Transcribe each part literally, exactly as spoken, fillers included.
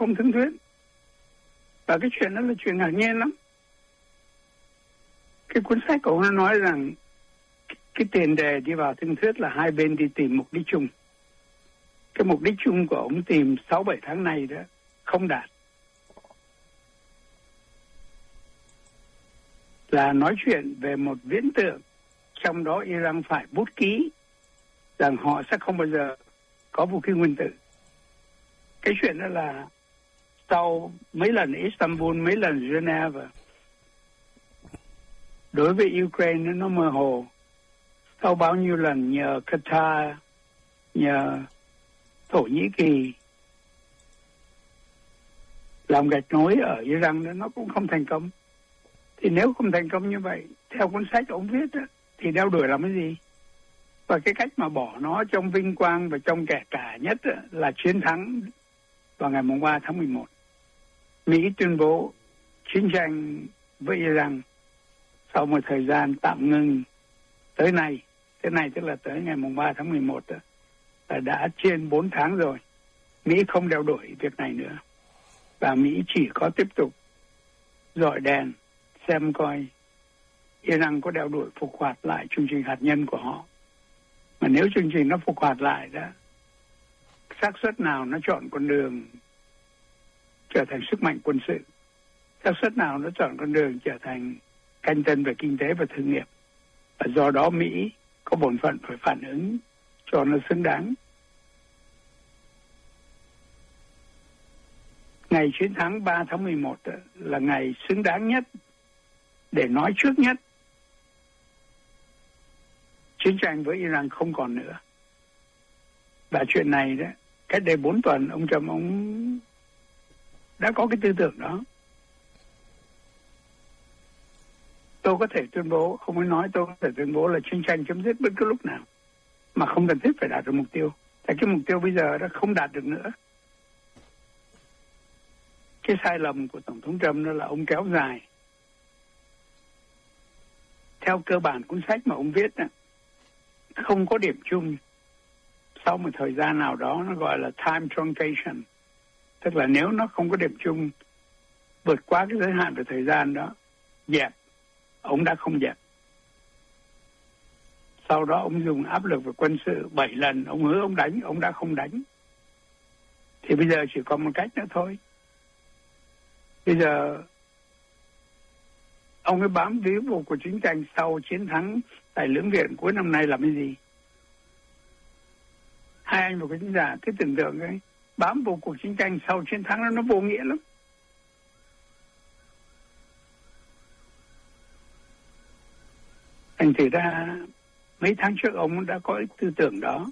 không thương thuyết. Và cái chuyện đó là chuyện ngạc nhiên lắm. Cái cuốn sách của ông nó nói rằng cái tiền đề đi vào thương thuyết là hai bên đi tìm mục đích chung. Cái mục đích chung của ông tìm sáu bảy tháng này đó không đạt. Là nói chuyện về một viễn tượng, trong đó Iran phải bút ký rằng họ sẽ không bao giờ có vũ khí nguyên tử. Cái chuyện đó là sau mấy lần Istanbul, mấy lần Geneva, đối với Ukraine nó mơ hồ. Sau bao nhiêu lần nhờ Qatar, nhờ Thổ Nhĩ Kỳ làm gạch nối ở Iran đó, nó cũng không thành công. Thì nếu không thành công như vậy, theo cuốn sách ông viết đó, thì đeo đuổi làm cái gì? Và cái cách mà bỏ nó trong vinh quang và trong kẻ cả nhất đó, là chiến thắng vào ngày ba tháng mười một. Mỹ tuyên bố chiến tranh với Iran sau một thời gian tạm ngừng tới nay. Tới nay tức là tới ngày ba tháng mười một đó, là đã trên bốn tháng rồi. Mỹ không đeo đuổi việc này nữa. Và Mỹ chỉ có tiếp tục dọi đèn xem coi Iran có đeo đuổi phục hoạt lại chương trình hạt nhân của họ. Mà nếu chương trình nó phục hoạt lại đó, xác suất nào nó chọn con đường trở thành sức mạnh quân sự, xác suất nào nó chọn con đường trở thành cạnh tranh về kinh tế và thương nghiệp. Và do đó Mỹ có bổn phận phải phản ứng cho nó xứng đáng. Ngày chiến thắng ba tháng mười một là ngày xứng đáng nhất để nói trước nhất chiến tranh với Iran không còn nữa. Và chuyện này đó, cách đây bốn tuần ông Trump ông đã có cái tư tưởng đó. Tôi có thể tuyên bố, không phải nói, tôi có thể tuyên bố là chiến tranh chấm dứt bất cứ lúc nào mà không cần thiết phải đạt được mục tiêu. Tại cái mục tiêu bây giờ đã không đạt được nữa. Cái sai lầm của Tổng thống Trump đó là ông kéo dài. Theo cơ bản cuốn sách mà ông viết đó, không có điểm chung. Sau một thời gian nào đó nó gọi là time truncation. Tức là nếu nó không có điểm chung vượt quá cái giới hạn về thời gian đó, dẹp, ông đã không dẹp. Sau đó ông dùng áp lực về quân sự bảy lần, ông hứa ông đánh, ông đã không đánh. Thì bây giờ chỉ còn một cách nữa thôi. Bây giờ ông ấy bám víu vào cuộc chiến tranh sau chiến thắng tại Lưỡng Viện cuối năm nay làm cái gì? Hai anh và quý khán giả cứ tưởng tượng ấy, bám vào cuộc chiến tranh sau chiến thắng đó, nó vô nghĩa lắm. Thành thử ra mấy tháng trước ông đã có tư tưởng đó.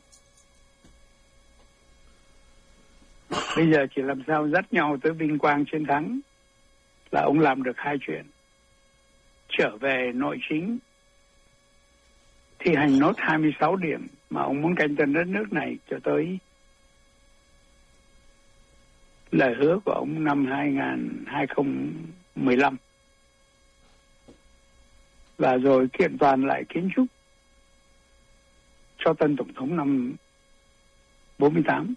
Bây giờ chỉ làm sao dắt nhau tới vinh quang chiến thắng là ông làm được hai chuyện. Trở về nội chính, thi hành nốt hai mươi sáu điểm mà ông muốn cạnh tranh đất nước này cho tới lời hứa của ông năm hai không một lăm. Và rồi kiện toàn lại kiến trúc cho tân tổng thống năm bốn mươi tám,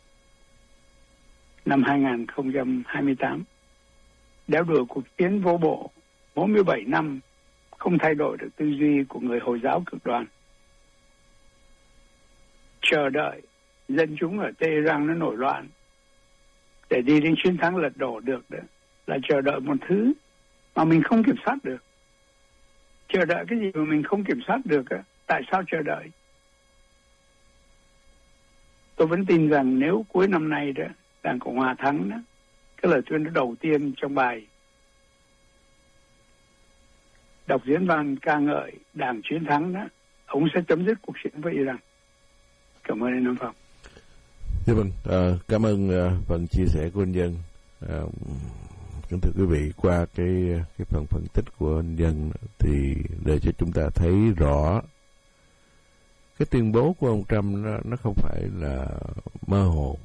năm hai không hai tám. Đeo đuổi cuộc chiến vô bộ bốn mươi bảy năm không thay đổi được tư duy của người Hồi giáo cực đoan. Chờ đợi dân chúng ở Tehran nó nổi loạn để đi đến chiến thắng lật đổ được đó, là chờ đợi một thứ mà mình không kiểm soát được. Chờ đợi cái gì mà mình không kiểm soát được á? Tại sao chờ đợi? Tôi vẫn tin rằng nếu cuối năm nay đó Đảng Cộng Hòa thắng đó, cái lời tuyên đầu tiên trong bài đọc diễn văn ca ngợi Đảng chiến thắng đó, ông sẽ chấm dứt cuộc chiến với Iran. Cảm ơn anh Nam Phong. Dạ vâng, à, cảm ơn à, phần chia sẻ của anh Dân. À, kính thưa quý vị, qua cái cái phần phân tích của anh Dân thì để cho chúng ta thấy rõ cái tuyên bố của ông Trump nó, nó không phải là mơ hồ,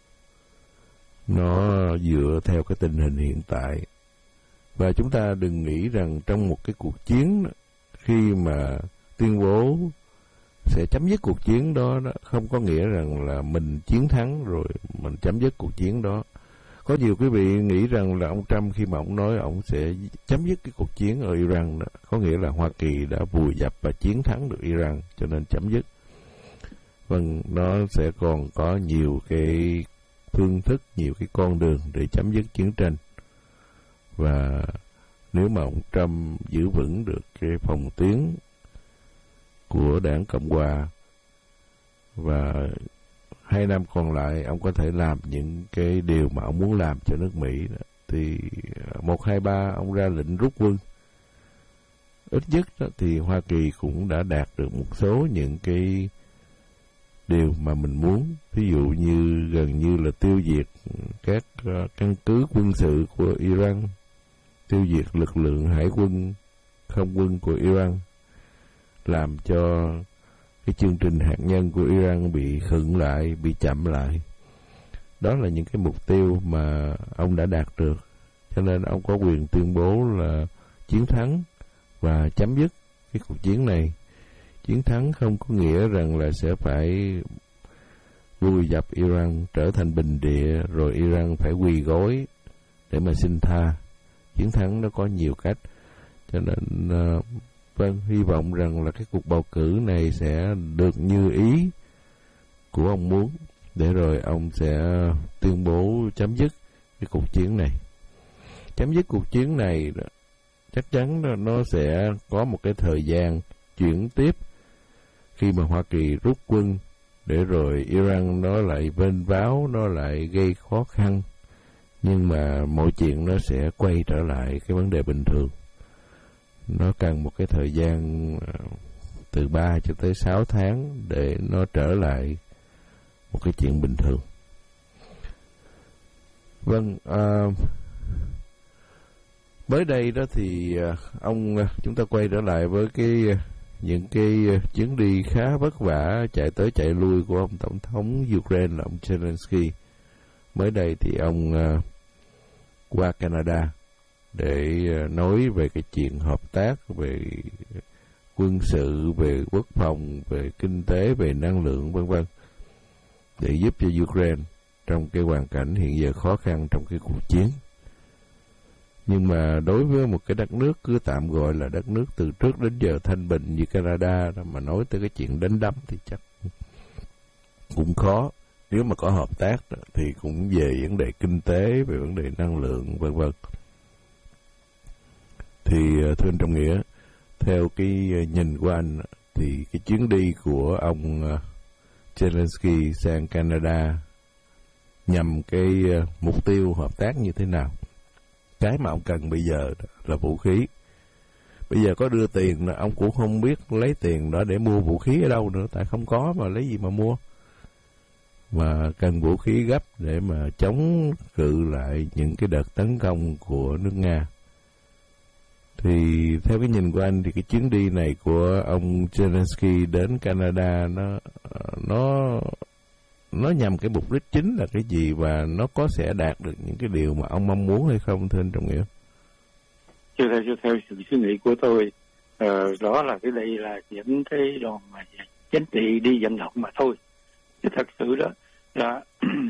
nó dựa theo cái tình hình hiện tại. Và chúng ta đừng nghĩ rằng trong một cái cuộc chiến, khi mà tuyên bố sẽ chấm dứt cuộc chiến đó, đó không có nghĩa rằng là mình chiến thắng rồi mình chấm dứt cuộc chiến đó. có nhiều quý vị nghĩ rằng là ông Trump khi mà ông nói ông sẽ chấm dứt cái cuộc chiến ở Iran đó, có nghĩa là Hoa Kỳ đã vùi dập và chiến thắng được Iran cho nên chấm dứt. Vâng, nó sẽ còn có nhiều cái phương thức, nhiều cái con đường để chấm dứt chiến tranh. Và nếu mà ông Trump giữ vững được cái phòng tuyến của đảng Cộng Hòa và hai năm còn lại ông có thể làm những cái điều mà ông muốn làm cho nước Mỹ đó, thì một hai ba ông ra lệnh rút quân. Ít nhất đó, thì Hoa Kỳ cũng đã đạt được một số những cái điều mà mình muốn, ví dụ như gần như là tiêu diệt các uh, căn cứ quân sự của Iran, tiêu diệt lực lượng hải quân, không quân của Iran, làm cho cái chương trình hạt nhân của Iran bị khựng lại, bị chậm lại. Đó là những cái mục tiêu mà ông đã đạt được, cho nên ông có quyền tuyên bố là chiến thắng và chấm dứt cái cuộc chiến này. Chiến thắng không có nghĩa rằng là sẽ phải vùi dập Iran trở thành bình địa rồi Iran phải quỳ gối để mà xin tha. Chiến thắng nó có nhiều cách, cho nên uh, vâng, hy vọng rằng là cái cuộc bầu cử này sẽ được như ý của ông muốn, để rồi ông sẽ tuyên bố chấm dứt cái cuộc chiến này. Chấm dứt cuộc chiến này chắc chắn nó sẽ có một cái thời gian chuyển tiếp khi mà Hoa Kỳ rút quân, để rồi Iran nó lại vênh váo, nó lại gây khó khăn. Nhưng mà mọi chuyện nó sẽ quay trở lại cái vấn đề bình thường. Nó cần một cái thời gian từ ba cho tới sáu tháng để nó trở lại một cái chuyện bình thường. Vâng, à, mới đây đó thì ông chúng ta quay trở lại với cái những cái chuyến đi khá vất vả chạy tới chạy lui của ông tổng thống Ukraine là ông Zelensky. Mới đây thì ông uh, qua Canada để uh, nói về cái chuyện hợp tác về quân sự, về quốc phòng, về kinh tế, về năng lượng vân vân, để giúp cho Ukraine trong cái hoàn cảnh hiện giờ khó khăn trong cái cuộc chiến. Nhưng mà đối với một cái đất nước cứ tạm gọi là đất nước từ trước đến giờ thanh bình như Canada đó, mà nói tới cái chuyện đánh đấm thì chắc cũng khó. Nếu mà có hợp tác đó, thì cũng về vấn đề kinh tế, về vấn đề năng lượng vân vân. Thì thưa anh Trọng Nghĩa, theo cái nhìn của anh thì cái chuyến đi của ông Zelensky sang Canada nhằm cái mục tiêu hợp tác như thế nào? Cái mà ông cần bây giờ là vũ khí. Bây giờ có đưa tiền là ông cũng không biết lấy tiền đó để mua vũ khí ở đâu nữa, tại không có mà lấy gì mà mua. Mà cần vũ khí gấp để mà chống cự lại những cái đợt tấn công của nước Nga. Thì theo cái nhìn của anh thì cái chuyến đi này của ông Zelensky đến Canada nó nó nó nhằm cái mục đích chính là cái gì, và nó có sẽ đạt được những cái điều mà ông mong muốn hay không, thưa anh Trọng Nghĩa? Chưa theo, chưa theo sự suy nghĩ của tôi, ờ, đó là cái đây là những cái đoàn mà chính trị đi vận động mà thôi. Chứ thật sự đó là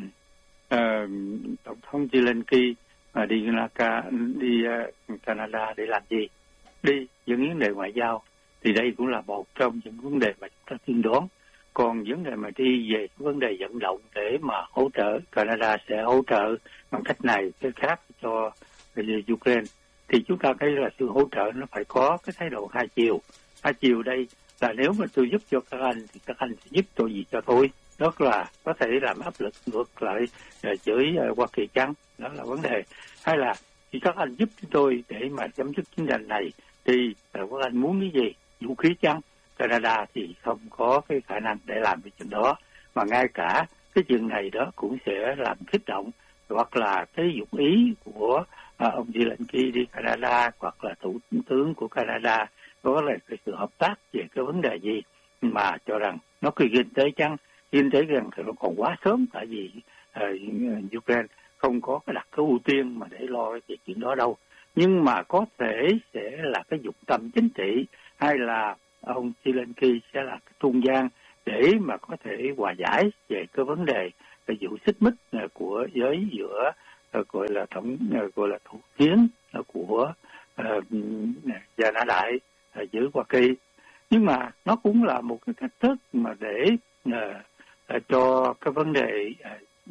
uh, tổng thống Zelensky mà đi đi uh, Canada để làm gì? Đi những vấn đề ngoại giao, thì đây cũng là một trong những vấn đề mà chúng ta tiên đoán. Còn vấn đề mà đi về vấn đề vận động để mà hỗ trợ, Canada sẽ hỗ trợ bằng cách này cái khác cho Ukraine, thì chúng ta thấy là sự hỗ trợ nó phải có cái thái độ hai chiều. Hai chiều đây là nếu mà tôi giúp cho các anh thì các anh sẽ giúp tôi gì cho tôi. Đó là có thể làm áp lực ngược lại với Hoa Kỳ chăng? Đó là vấn đề. Hay là khi các anh giúp chúng tôi để mà chấm dứt chiến tranh này thì các anh muốn cái gì? Vũ khí chăng? Canada thì không có cái khả năng để làm cái chuyện đó, mà ngay cả cái chuyện này đó cũng sẽ làm kích động, hoặc là cái dụng ý của à, ông Zelensky đi Canada hoặc là thủ tướng của Canada có là cái sự hợp tác về cái vấn đề gì, mà cho rằng nó cái kinh tế chăng? Kinh tế rằng thì nó còn quá sớm, tại vì uh, Ukraine không có cái đặt cái ưu tiên mà để lo cái chuyện đó đâu. Nhưng mà có thể sẽ là cái dụng tâm chính trị, hay là ông Zelensky sẽ là cái trung gian để mà có thể hòa giải về cái vấn đề về vụ xích mích của giới giữa gọi là thống gọi là thủ hiến của uh, Gia Nã Đại uh, giữa Hoa Kỳ. Nhưng mà nó cũng là một cái cách thức mà để uh, uh, cho cái vấn đề uh,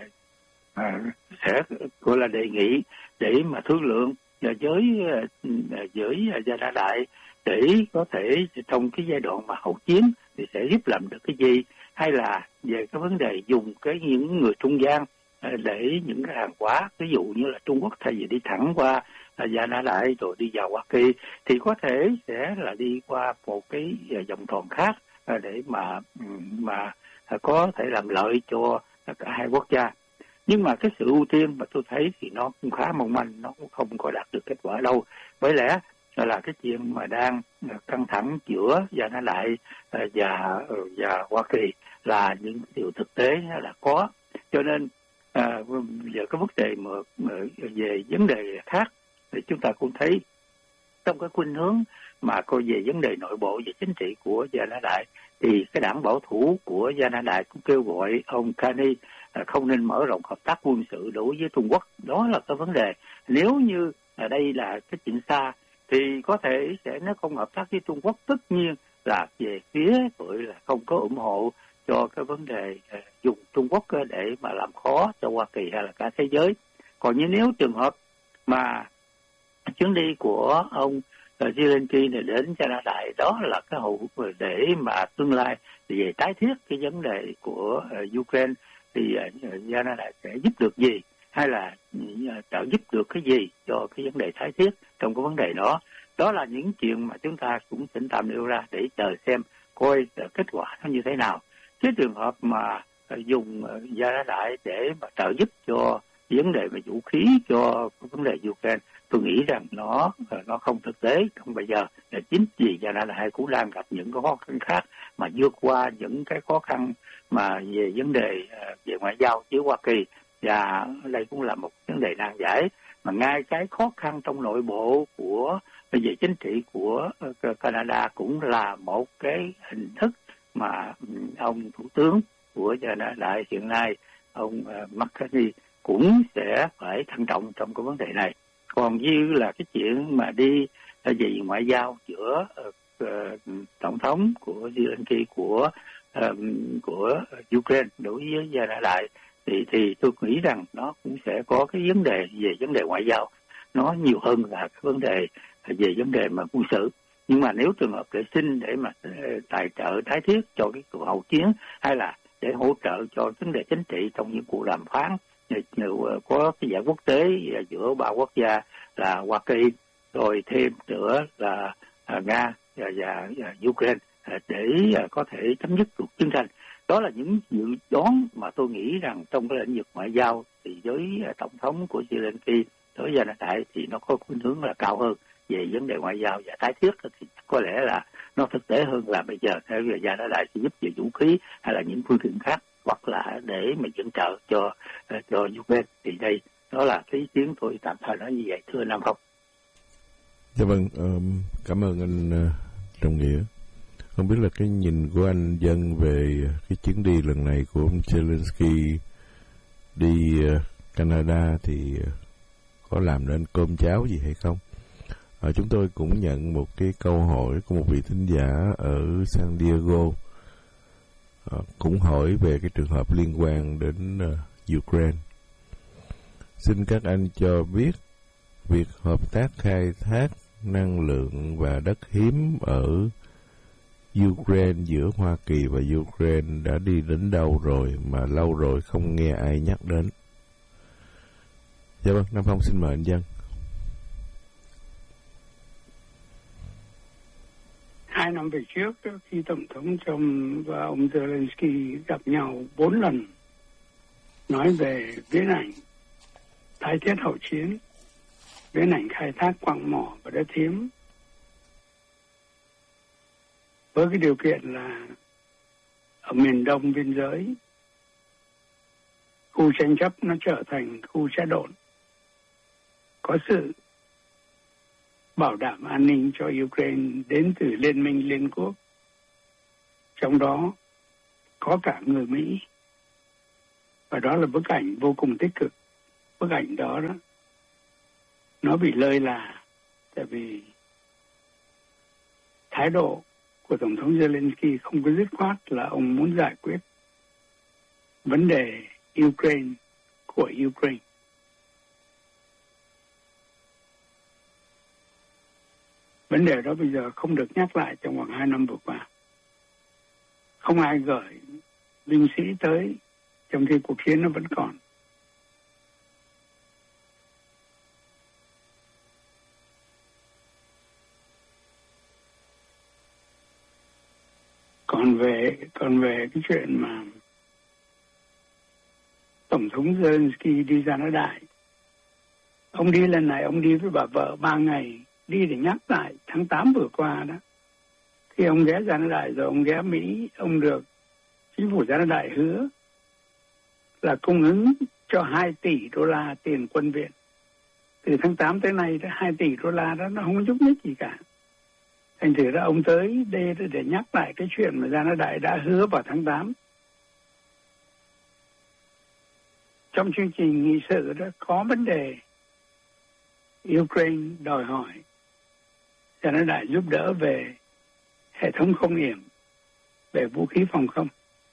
uh, sẽ gọi là đề nghị để mà thương lượng và với uh, với Gia Nã Đại để có thể trong cái giai đoạn mà hậu chiến thì sẽ giúp làm được cái gì, hay là về cái vấn đề dùng cái những người trung gian để những cái hàng hóa, ví dụ như là Trung Quốc thay vì đi thẳng qua Gia Nã Đại rồi đi vào Hoa Kỳ thì có thể sẽ là đi qua một cái vòng tròn khác để mà mà có thể làm lợi cho cả hai quốc gia. Nhưng mà cái sự ưu tiên mà tôi thấy thì nó cũng khá mong manh, nó cũng không có đạt được kết quả đâu. Bởi lẽ là cái chuyện mà đang căng thẳng giữa Gia Nã Đại và và Hoa Kỳ là những điều thực tế là có. Cho nên à, giờ cái vấn đề mà, mà về vấn đề khác thì chúng ta cũng thấy trong cái khuynh hướng mà coi về vấn đề nội bộ về chính trị của Gia Nã Đại thì cái đảng bảo thủ của Gia Nã Đại cũng kêu gọi ông Carney không nên mở rộng hợp tác quân sự đối với Trung Quốc. Đó là cái vấn đề. Nếu như ở đây là cái chuyện xa thì có thể sẽ nếu không hợp tác với Trung Quốc, tất nhiên là về phía gọi là không có ủng hộ cho cái vấn đề uh, dùng Trung Quốc để mà làm khó cho Hoa Kỳ hay là cả thế giới. Còn như nếu trường hợp mà chuyến đi của ông uh, Zelensky này đến Gia Nã Đại đó là cái hậu để mà tương lai về tái thiết cái vấn đề của uh, Ukraine thì uh, Gia Nã Đại sẽ giúp được gì, hay là uh, trợ giúp được cái gì cho cái vấn đề tái thiết trong cái vấn đề đó. Đó là những chuyện mà chúng ta cũng thỉnh tạm nêu ra để chờ xem coi kết quả nó như thế nào. Cái trường hợp mà dùng Gia Nã Đại để mà trợ giúp cho vấn đề về vũ khí cho vấn đề Ukraine, tôi nghĩ rằng nó nó không thực tế. Không bây giờ là chính vì Gia Nã Đại cũng đang gặp những cái khó khăn khác mà vượt qua những cái khó khăn mà về vấn đề về ngoại giao với Hoa Kỳ, và đây cũng là một vấn đề nan giải. Mà ngay cái khó khăn trong nội bộ của về chính trị của Canada cũng là một cái hình thức mà ông thủ tướng của Gia Nã Đại hiện nay, ông McCarthy cũng sẽ phải thận trọng trong cái vấn đề này. Còn như là cái chuyện mà đi về ngoại giao giữa uh, tổng thống của Zelensky của um, của Ukraine đối với Gia Nã Đại thì thì tôi nghĩ rằng nó cũng sẽ có cái vấn đề về vấn đề ngoại giao nó nhiều hơn là cái vấn đề về vấn đề mà quân sự. Nhưng mà nếu trường hợp để xin để mà tài trợ tái thiết cho cái cuộc hậu chiến, hay là để hỗ trợ cho vấn đề chính trị trong những cuộc đàm phán có cái giải quốc tế giữa ba quốc gia là Hoa Kỳ, rồi thêm nữa là Nga và, và, và Ukraine để có thể chấm dứt cuộc chiến tranh. Đó là những dự đoán mà tôi nghĩ rằng trong cái lĩnh vực ngoại giao thì với tổng thống của Zelensky đối với Gia Nã Đại thì nó có khuynh hướng là cao hơn về vấn đề ngoại giao và tái thiết, thì có lẽ là nó thực tế hơn là bây giờ theo Gia Nã Đại sẽ giúp về vũ khí hay là những phương tiện khác, hoặc là để mà viện trợ cho cho Ukraine. Thì đây đó là cái ý kiến tôi tạm thời nói như vậy, thưa Nam Phong. Dạ vâng, um, cảm ơn anh uh, Trọng Nghĩa. Không biết là cái nhìn của anh Dân về cái chuyến đi lần này của ông Zelensky đi uh, Canada thì uh, có làm nên cơm cháo gì hay không? À, chúng tôi cũng nhận một cái câu hỏi của một vị thính giả ở San Diego, à, cũng hỏi về cái trường hợp liên quan đến uh, Ukraine. Xin các anh cho biết việc hợp tác khai thác năng lượng và đất hiếm ở Ukraine giữa Hoa Kỳ và Ukraine đã đi đến đâu rồi mà lâu rồi không nghe ai nhắc đến. Dạ vâng, Nam Phong xin mời anh Dân. Hai năm về trước, khi Tổng thống Trump và ông Zelensky gặp nhau bốn lần, nói về viễn ảnh tái thiết hậu chiến, viễn ảnh khai thác quặng mỏ và đất hiếm, với cái điều kiện là ở miền đông biên giới, khu tranh chấp nó trở thành khu xã độn, có sự bảo đảm an ninh cho Ukraine đến từ Liên minh Liên Quốc, trong đó có cả người Mỹ. Và đó là bức ảnh vô cùng tích cực. bức ảnh đó đó nó bị lơi là, tại vì thái độ của Tổng thống Zelensky không có dứt khoát là ông muốn giải quyết vấn đề Ukraine của Ukraine. Vấn đề đó bây giờ không được nhắc lại trong khoảng hai năm vừa qua. Không ai gửi binh sĩ tới trong khi cuộc chiến nó vẫn còn. Còn về còn về cái chuyện mà Tổng thống Zelensky đi ra nói đại, ông đi lần này ông đi với bà vợ ba ngày, đi để nhắc lại tháng tám vừa qua đó. Khi ông ghé ra nói đại rồi ông ghé Mỹ, ông được chính phủ ra nói đại hứa là cung ứng cho hai tỷ đô la tiền quân viện. Từ tháng tám tới nay đó, hai tỷ đô la đó nó không có giúp ích gì cả. Thành thử ra ông tới đây để nhắc lại cái chuyện mà Gia Nói Đại đã hứa vào tháng tám. Trong chương trình nghị sự đó có vấn đề Ukraine đòi hỏi Gia Nói Đại giúp đỡ về hệ thống không yểm, về vũ khí phòng không.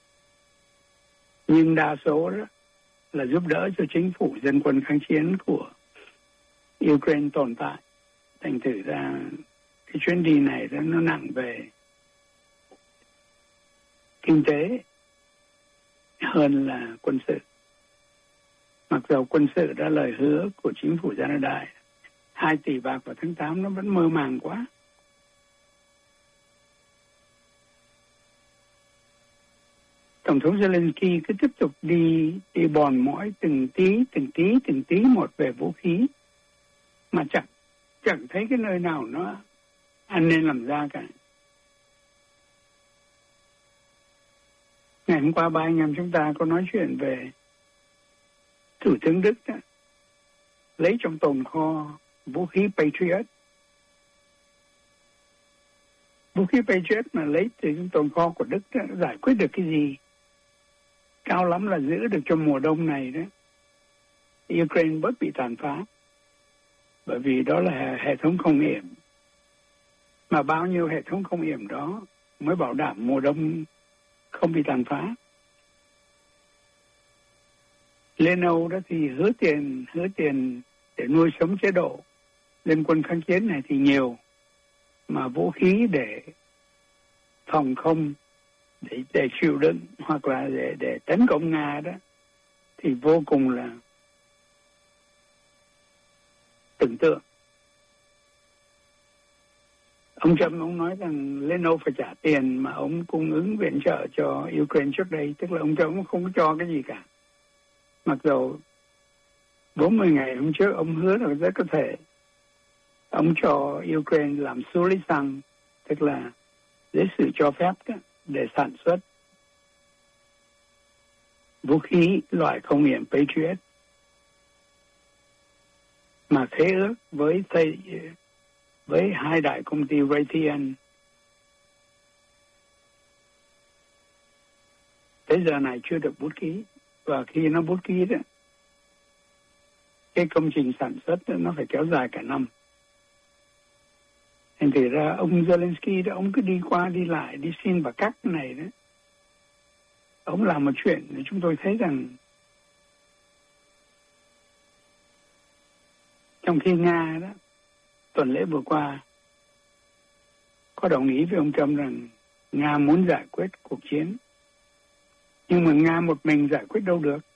Nhưng đa số đó là giúp đỡ cho chính phủ dân quân kháng chiến của Ukraine tồn tại. Thành thử ra cái chuyến đi này đó nó nặng về kinh tế hơn là quân sự. Mặc dù quân sự đã lời hứa của chính phủ Gia Nói Đại hai tỷ bạc vào tháng tám nó vẫn mơ màng quá. Tổng thống Zelensky cứ tiếp tục đi đi bòn mõi từng tí từng tí từng tí một về vũ khí mà chẳng chẳng thấy cái nơi nào nó ăn nên làm ra cả. Ngày hôm qua ba anh em chúng ta có nói chuyện về Thủ tướng Đức đó, lấy trong tồn kho vũ khí Patriot. Vũ khí Patriot mà lấy từ trong tồn kho của Đức đó, giải quyết được cái gì? Cao lắm là giữ được cho mùa đông này đó Ukraine bớt bị tàn phá. Bởi vì đó là hệ thống không yểm. Mà bao nhiêu hệ thống không yểm đó mới bảo đảm mùa đông không bị tàn phá. Liên Âu đó thì hứa tiền, hứa tiền để nuôi sống chế độ Liên quân kháng chiến này thì nhiều. Mà vũ khí để phòng không, để, để chịu đựng hoặc là để, để tấn công Nga đó thì vô cùng là tưởng tượng. Ông Trump ông nói rằng Liên Âu phải trả tiền mà ông cung ứng viện trợ cho Ukraine trước đây, tức là ông Trump không có cho cái gì cả. Mặc dù bốn mươi ngày hôm trước ông hứa là rất có thể ông cho Ukraine làm xử lý xăng, tức là dưới sự cho phép đó, để sản xuất vũ khí loại không yểm Patriot. Mà khế ước với thầy, với hai đại công ty Raytheon tới giờ này chưa được bút ký. Và khi nó bút ký đó, cái công trình sản xuất đó, nó phải kéo dài cả năm. Thành thử ra ông Zelensky đó, ông cứ đi qua đi lại, đi xin và cắt cái này đó. Ông làm một chuyện để chúng tôi thấy rằng trong khi Nga đó, tuần lễ vừa qua có đồng ý với ông Trump rằng Nga muốn giải quyết cuộc chiến. Nhưng mà Nga một mình giải quyết đâu được.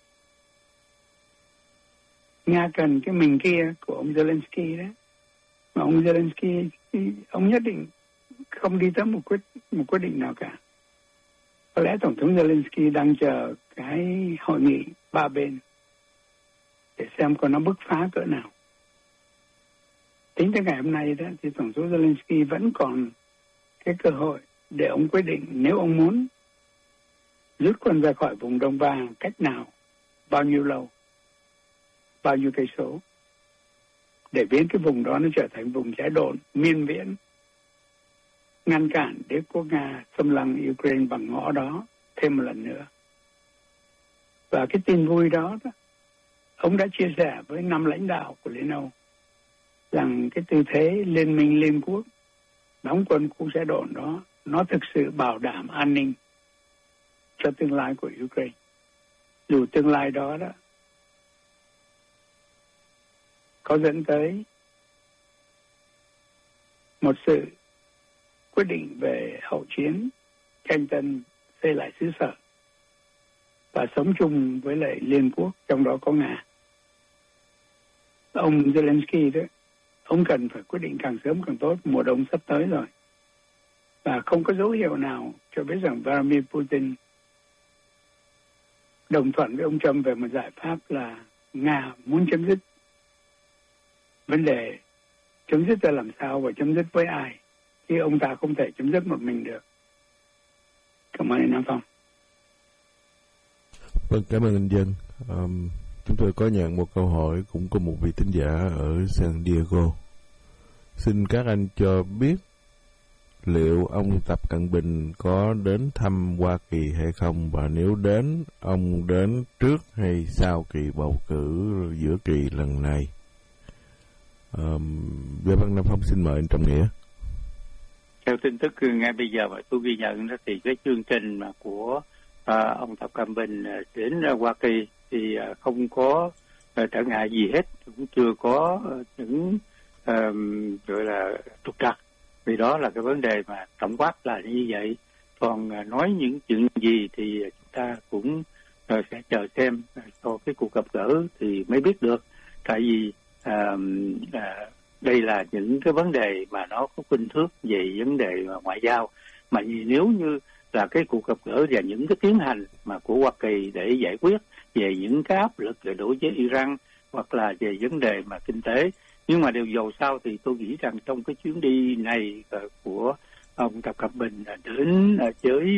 Nga cần cái mình kia của ông Zelensky đó. Mà ông Zelensky, ông nhất định không đi tới một quyết, một quyết định nào cả. Có lẽ Tổng thống Zelensky đang chờ cái hội nghị ba bên để xem có nó bứt phá cỡ nào. Tính tới ngày hôm nay đó thì Tổng thống Zelensky vẫn còn cái cơ hội để ông quyết định nếu ông muốn rút quân ra khỏi vùng Đông Ba cách nào, bao nhiêu lâu, bao nhiêu cây số, để biến cái vùng đó nó trở thành vùng trái đồn miên viễn, ngăn cản đế quốc Nga xâm lăng Ukraine bằng ngõ đó thêm một lần nữa. Và cái tin vui đó, đó ông đã chia sẻ với năm lãnh đạo của Liên Âu rằng cái tư thế liên minh Liên Quốc đóng quân khu sẽ đồn đó nó thực sự bảo đảm an ninh cho tương lai của Ukraine. Dù tương lai đó đó có dẫn tới một sự quyết định về hậu chiến, tranh tân xây lại xứ sở và sống chung với lại Liên Quốc, trong đó có Nga. Ông Zelensky đó, ông cần phải quyết định càng sớm càng tốt, mùa đông sắp tới rồi. Và không có dấu hiệu nào cho biết rằng Vladimir Putin đồng thuận với ông Trump về một giải pháp là Nga muốn chấm dứt vấn đề chấm dứt ra làm sao và chấm dứt với ai, chứ ông ta không thể chấm dứt một mình được. Cảm ơn anh Nam Phong. Vâng, cảm ơn anh Dân. Um, chúng tôi có nhận một câu hỏi cũng có một vị thính giả ở San Diego. Xin các anh cho biết liệu ông Tập Cận Bình có đến thăm Hoa Kỳ hay không, và nếu đến, ông đến trước hay sau kỳ bầu cử giữa kỳ lần này? Um, Về Văn Nam Phong xin mời anh Trọng Nghĩa. Theo tin tức ngay bây giờ mà tôi ghi nhận đó, thì cái chương trình mà của à, ông Tập Cận Bình đến Hoa Kỳ thì à, không có à, trở ngại gì hết, cũng chưa có à, những à, gọi là trục trặc, vì đó là cái vấn đề mà tổng quát là như vậy. Còn à, nói những chuyện gì thì chúng ta cũng à, sẽ chờ xem à, sau cái cuộc gặp gỡ thì mới biết được, tại vì à, à, đây là những cái vấn đề mà nó có khuynh thước về vấn đề ngoại giao, mà nếu như là cái cuộc gặp gỡ và những cái tiến hành mà của Hoa Kỳ để giải quyết về những cái áp lực đối với Iran hoặc là về vấn đề mà kinh tế. Nhưng mà điều dầu sao thì tôi nghĩ rằng trong cái chuyến đi này của ông Tập Cận Bình đến với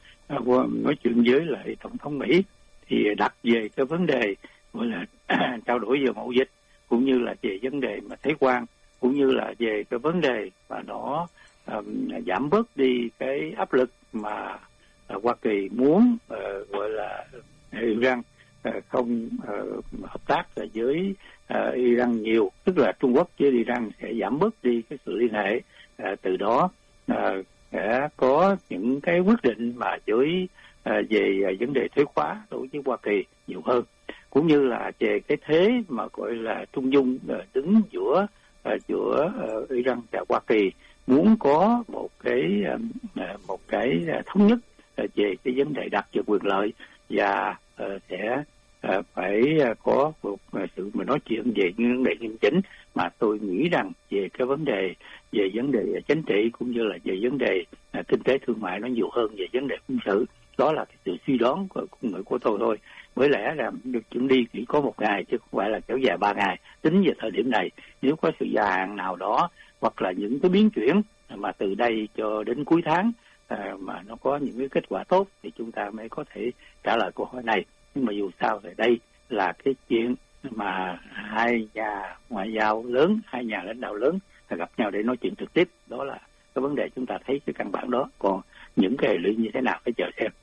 nói chuyện với lại Tổng thống Mỹ thì đặt về cái vấn đề gọi là trao đổi về mậu dịch, cũng như là về vấn đề mà thuế quan, cũng như là về cái vấn đề mà nó um, giảm bớt đi cái áp lực mà uh, Hoa Kỳ muốn uh, gọi là Iran uh, không uh, hợp tác với uh, Iran nhiều, tức là Trung Quốc với Iran sẽ giảm bớt đi cái sự liên hệ, uh, từ đó uh, sẽ có những cái quyết định mà với uh, về uh, vấn đề thuế khóa đối với Hoa Kỳ nhiều hơn, cũng như là về cái thế mà gọi là trung dung uh, đứng giữa uh, giữa uh, Iran và Hoa Kỳ, muốn có một cái uh, một cái uh, thống nhất uh, về cái vấn đề đặt về quyền lợi, và uh, sẽ uh, phải uh, có một uh, sự mà nói chuyện về những vấn đề nghiêm chỉnh, mà tôi nghĩ rằng về cái vấn đề về vấn đề chính trị cũng như là về vấn đề uh, kinh tế thương mại nó nhiều hơn về vấn đề quân sự. Đó là cái sự suy đoán của con người của tôi thôi. Bởi lẽ là được chuyển đi chỉ có một ngày chứ không phải là kéo dài ba ngày. Tính về thời điểm này, nếu có sự gia hạn nào đó hoặc là những cái biến chuyển mà từ đây cho đến cuối tháng à, mà nó có những cái kết quả tốt thì chúng ta mới có thể trả lời câu hỏi này. Nhưng mà dù sao thì đây là cái chuyện mà hai nhà ngoại giao lớn, hai nhà lãnh đạo lớn gặp nhau để nói chuyện trực tiếp. Đó là cái vấn đề chúng ta thấy cái căn bản đó. Còn những cái hệ lụy như thế nào phải chờ xem.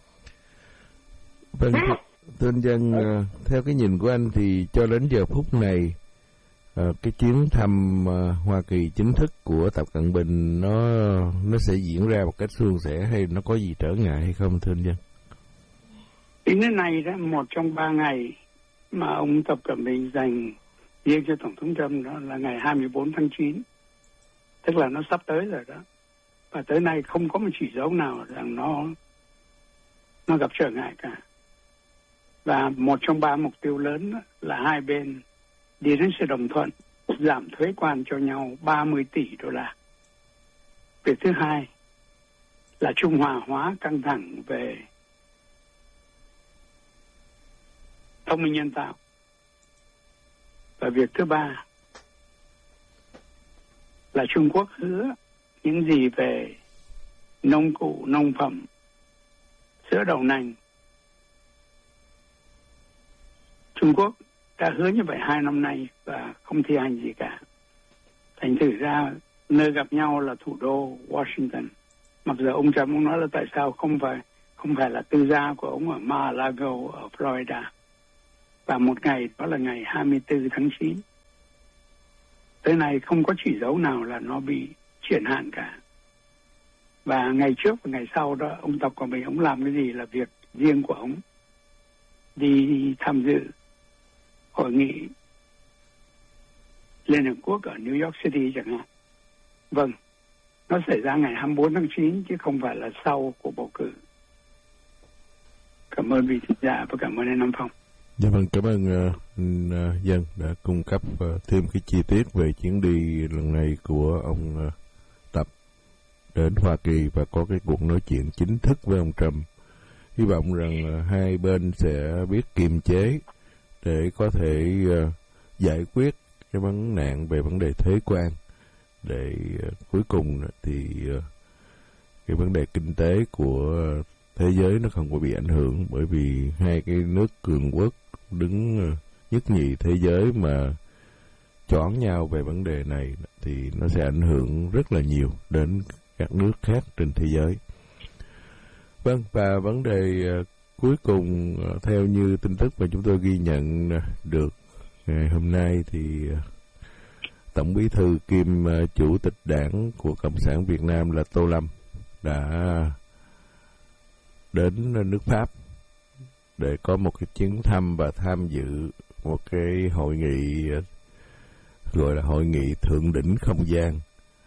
Vâng, thưa anh Dân, uh, theo cái nhìn của anh thì cho đến giờ phút này uh, cái chuyến thăm uh, Hoa Kỳ chính thức của Tập Cận Bình nó nó sẽ diễn ra một cách suôn sẻ hay nó có gì trở ngại hay không, thưa anh Dân? Đến đến nay đó, một trong ba ngày mà ông Tập Cận Bình dành riêng cho Tổng thống Trump đó là ngày hai mươi bốn tháng chín, tức là nó sắp tới rồi đó, và tới nay không có một chỉ dấu nào rằng nó nó gặp trở ngại cả. Và một trong ba mục tiêu lớn là hai bên đi đến sự đồng thuận giảm thuế quan cho nhau ba mươi tỷ đô la. Việc thứ hai là trung hòa hóa căng thẳng về thông minh nhân tạo. Và việc thứ ba là Trung Quốc hứa những gì về nông cụ, nông phẩm, sữa đậu nành. Trung Quốc đã hứa như vậy hai năm nay và không thi hành gì cả. Thành thử ra nơi gặp nhau là thủ đô Washington. Mặc dù ông Trump ông nói là tại sao không phải không phải là tư gia của ông ở Mar-a-Lago ở Florida. Và một ngày đó là ngày hai mươi tư tháng chín. Tới nay không có chỉ dấu nào là nó bị chuyển hạn cả. Và ngày trước và ngày sau đó, ông Tập Quảng Bình, ông làm cái gì là việc riêng của ông. Đi tham dự hội nghị Liên Hợp Quốc ở New York City chẳng hạn. Vâng, nó xảy ra ngày hai mươi bốn tháng chín chứ không phải là sau cuộc bầu cử. Cảm ơn vị thính giả và cảm ơn anh Nam Phong. Dạ vâng, cảm ơn uh, uh, Dân đã cung cấp uh, thêm cái chi tiết về chuyến đi lần này của ông uh, Tập đến Hoa Kỳ và có cái cuộc nói chuyện chính thức với ông Trump. Hy vọng rằng uh, hai bên sẽ biết kiềm chế để có thể uh, giải quyết cái vấn nạn về vấn đề thuế quan, để uh, cuối cùng thì uh, cái vấn đề kinh tế của uh, thế giới nó không có bị ảnh hưởng, bởi vì hai cái nước cường quốc đứng uh, nhất nhì thế giới mà choán nhau về vấn đề này thì nó sẽ ảnh hưởng rất là nhiều đến các nước khác trên thế giới. Vâng, và vấn đề uh, cuối cùng uh, theo như tin tức mà chúng tôi ghi nhận uh, được ngày hôm nay thì uh, Tổng Bí thư kiêm uh, Chủ tịch Đảng của Cộng sản Việt Nam là Tô Lâm đã đến nước Pháp để có một cái chuyến thăm và tham dự một cái hội nghị uh, gọi là hội nghị thượng đỉnh không gian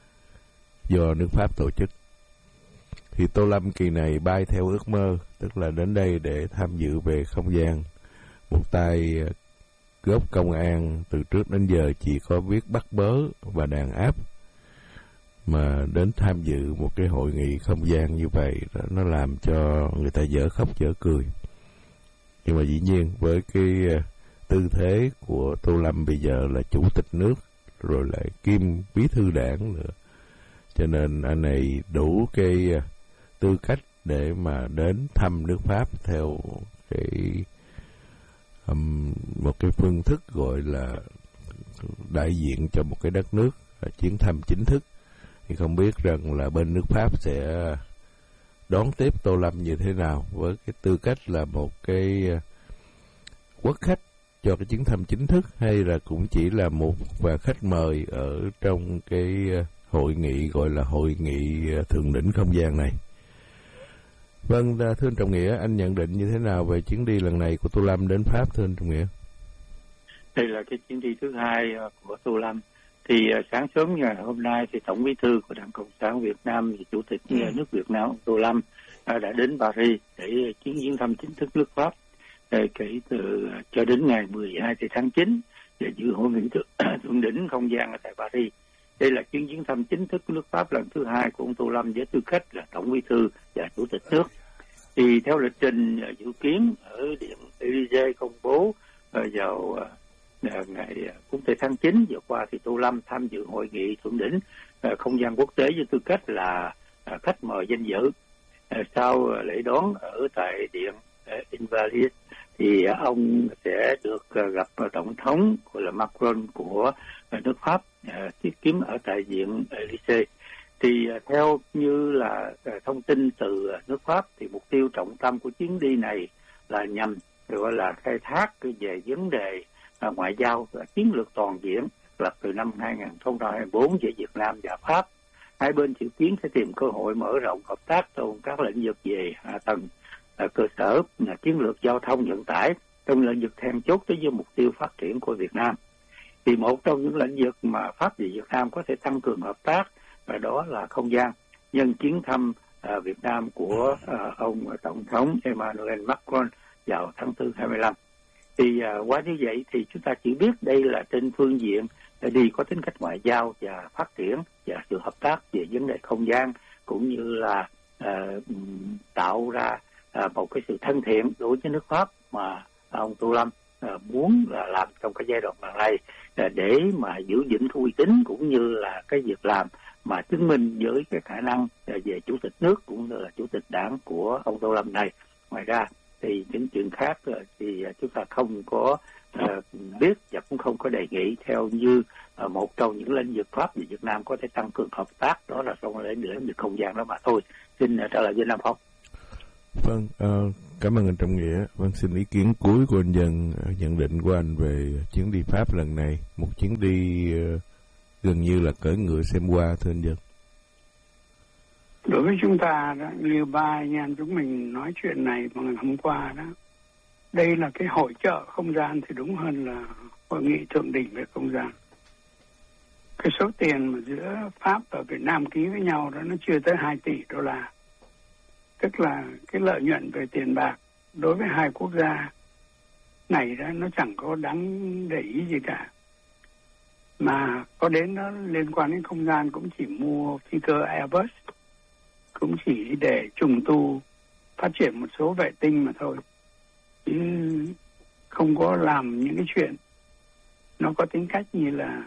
do nước Pháp tổ chức. Thì Tô Lâm kỳ này bay theo ước mơ, tức là đến đây để tham dự về không gian. Một tay gốc công an từ trước đến giờ chỉ có biết bắt bớ và đàn áp, mà đến tham dự một cái hội nghị không gian như vậy, nó làm cho người ta dở khóc dở cười. Nhưng mà dĩ nhiên với cái tư thế của Tô Lâm bây giờ là chủ tịch nước, rồi lại kiêm bí thư đảng nữa, cho nên anh này đủ cái tư cách để mà đến thăm nước Pháp theo cái um, một cái phương thức gọi là đại diện cho một cái đất nước, chuyến thăm chính thức. Thì không biết rằng là bên nước Pháp sẽ đón tiếp Tô Lâm như thế nào, với cái tư cách là một cái quốc khách cho cái chuyến thăm chính thức, hay là cũng chỉ là một và khách mời ở trong cái hội nghị gọi là hội nghị thượng đỉnh không gian này. Vâng, thưa anh Trọng Nghĩa, anh nhận định như thế nào về chuyến đi lần này của Tô Lâm đến Pháp, thưa anh Trọng Nghĩa? Đây là cái chuyến đi thứ hai của Tô Lâm. Thì sáng sớm ngày hôm nay thì Tổng Bí thư của Đảng Cộng sản Việt Nam, Chủ tịch ừ. nước Việt Nam Tô Lâm đã đến Paris để chuyến thăm chính thức nước Pháp kể từ cho đến ngày mười hai tháng chín để dự hội nghị thượng đỉnh không gian ở tại Paris. Đây là chuyến chuyến thăm chính thức nước Pháp lần thứ hai của ông Tô Lâm với tư cách là Tổng Bí thư và Chủ tịch nước. Thì theo lịch trình dự kiến ở Điện Élysée công bố vào ngày bốn tháng chín vừa qua, thì Tô Lâm tham dự hội nghị thượng đỉnh không gian quốc tế với tư cách là khách mời danh dự. Sau lễ đón ở tại Điện Invalides thì ông sẽ được gặp Tổng thống gọi là Macron của nước Pháp tiếp kiến ở tại Điện Élysée. Thì theo như là thông tin từ nước Pháp thì mục tiêu trọng tâm của chuyến đi này là nhằm gọi là khai thác về vấn đề ngoại giao và chiến lược toàn diện lập từ năm hai không hai tư giữa Việt Nam và Pháp. Hai bên dự kiến sẽ tìm cơ hội mở rộng hợp tác trong các lĩnh vực về hạ tầng cơ sở, chiến lược giao thông vận tải trong lĩnh vực then chốt tới với mục tiêu phát triển của Việt Nam. Thì một trong những lĩnh vực mà Pháp và Việt Nam có thể tăng cường hợp tác và đó là không gian. Nhân chuyến thăm uh, Việt Nam của uh, ông Tổng thống Emmanuel Macron vào tháng tư hai mươi lăm. Thì uh, qua như vậy thì chúng ta chỉ biết đây là trên phương diện đi có tính cách ngoại giao và phát triển và sự hợp tác về vấn đề không gian, cũng như là uh, tạo ra uh, một cái sự thân thiện đối với nước Pháp mà ông Tô Lâm uh, muốn là làm trong cái giai đoạn này uh, để mà giữ vững uy tín cũng như là cái việc làm mà chứng minh với cái khả năng về chủ tịch nước cũng như là chủ tịch đảng của ông Tô Lâm này. Ngoài ra thì những chuyện khác thì chúng ta không có uh, biết và cũng không có đề nghị theo như uh, một trong những lĩnh vực Pháp và Việt Nam có thể tăng cường hợp tác, đó là trong lĩnh vực không gian đó mà thôi. Xin uh, trả lời với Nam Phong. Vâng, uh, Cảm ơn anh Trọng Nghĩa. Vâng, xin ý kiến cuối của anh Dân, nhận định của anh về chuyến đi Pháp lần này, một chuyến đi uh, gần như là cưỡi ngựa xem hoa, thưa anh Dân. Đối với chúng ta đó, như ba anh em chúng mình nói chuyện này vào ngày hôm qua đó, đây là cái hội chợ không gian thì đúng hơn là hội nghị thượng đỉnh về không gian. Cái số tiền mà giữa Pháp và Việt Nam ký với nhau đó nó chưa tới hai tỷ đô la. Tức là cái lợi nhuận về tiền bạc đối với hai quốc gia này đó nó chẳng có đáng để ý gì cả. Mà có đến nó liên quan đến không gian cũng chỉ mua phi cơ Airbus, cũng chỉ để trùng tu phát triển một số vệ tinh mà thôi, chứ không có làm những cái chuyện nó có tính cách như là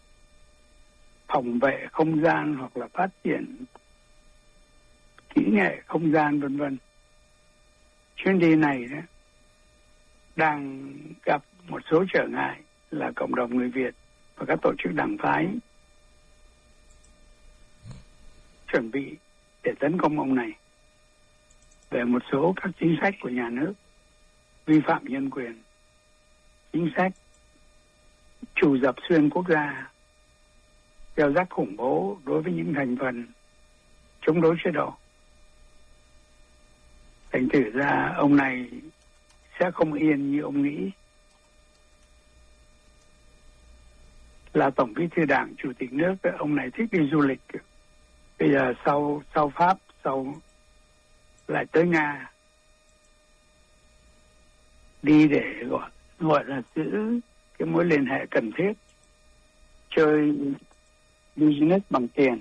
phòng vệ không gian hoặc là phát triển kỹ nghệ không gian vân vân. Chuyến đi này đó đang gặp một số trở ngại là cộng đồng người Việt và các tổ chức đảng phái chuẩn bị để tấn công ông này về một số các chính sách của nhà nước vi phạm nhân quyền, chính sách trù dập xuyên quốc gia, gieo rắc khủng bố đối với những thành phần chống đối chế độ. Thành thử ra ông này sẽ không yên như ông nghĩ. Là Tổng Bí thư Đảng, Chủ tịch nước, ông này thích đi du lịch. Bây giờ sau sau Pháp, sau lại tới Nga, đi để gọi gọi là giữ cái mối liên hệ cần thiết, chơi business bằng tiền.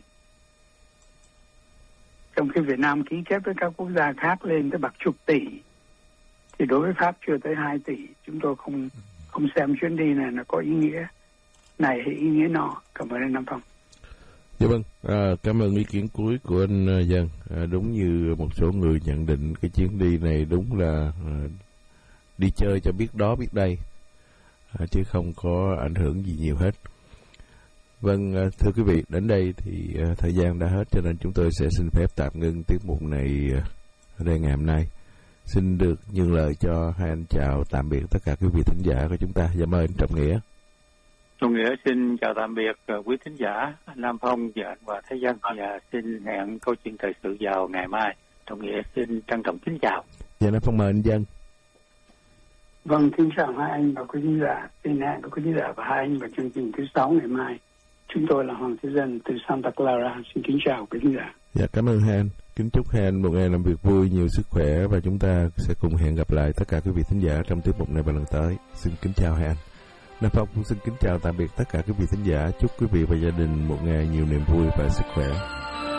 Trong khi Việt Nam ký kết với các quốc gia khác lên tới bạc chục tỷ, thì đối với Pháp chưa tới hai tỷ. Chúng tôi không không xem chuyến đi này là có ý nghĩa này hay ý nghĩa nọ. Cảm ơn anh Nam Phong. Dạ vâng, à, cảm ơn ý kiến cuối của anh Dân. À, đúng như một số người nhận định, cái chuyến đi này đúng là à, đi chơi cho biết đó biết đây, à, chứ không có ảnh hưởng gì nhiều hết. Vâng, à, thưa quý vị, đến đây thì à, thời gian đã hết, cho nên chúng tôi sẽ xin phép tạm ngưng tiết mục này à, ở đây ngày hôm nay. Xin được nhường lời cho hai anh chào tạm biệt tất cả quý vị thính giả của chúng ta. Dạ mời anh Trọng Nghĩa. Trọng Nghĩa xin chào tạm biệt quý thính giả Nam Phong và anh Hòa Thế Dân, và xin hẹn câu chuyện thời sự vào ngày mai. Trọng Nghĩa xin trân trọng kính chào. Dạ Nam Phong mời anh Dân. Vâng, kính chào hai anh và quý thính giả. Xin hẹn quý thính giả và hai anh vào chương trình thứ sáu ngày mai. Chúng tôi là Hoàng Thế Dân từ Santa Clara. Xin kính chào quý thính giả. Dạ, cảm ơn hai anh. Kính chúc hai anh một ngày làm việc vui, nhiều sức khỏe, và chúng ta sẽ cùng hẹn gặp lại tất cả quý vị thính giả trong tiết mục này vào lần tới. Xin kính chào hai anh. Nam Phong cũng xin kính chào tạm biệt tất cả quý vị thính giả. Chúc quý vị và gia đình một ngày nhiều niềm vui và sức khỏe.